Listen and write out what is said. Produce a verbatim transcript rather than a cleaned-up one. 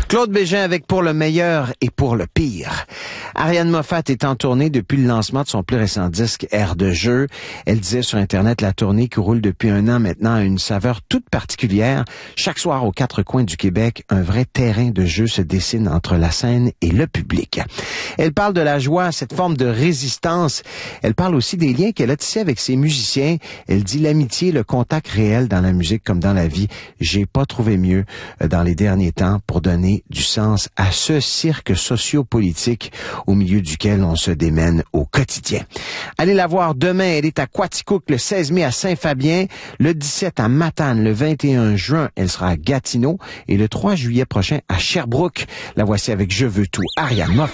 Claude Bégin avec Pour le meilleur et pour le pire. Ariane Moffat est en tournée depuis le lancement de son plus récent disque Air de jeu. Elle disait sur Internet la tournée qui roule depuis un an maintenant a une saveur toute particulière. Chaque soir aux quatre coins du Québec, un vrai terrain de jeu se dessine entre la scène et le public. Elle parle de la joie, cette forme de résistance. Elle parle aussi des liens qu'elle a tissés avec ses musiciens. Elle dit l'amitié, le contact réel dans la musique comme dans la vie. J'ai pas trouvé mieux dans les derniers temps pour donner du sens à ce cirque sociopolitique au milieu duquel on se démène au quotidien. Allez la voir demain, elle est à Quaticook le seize mai à Saint-Fabien, le dix-sept à Matane, le vingt et un juin, elle sera à Gatineau et le trois juillet prochain à Sherbrooke. La voici avec Je veux tout, Ariane Moffat.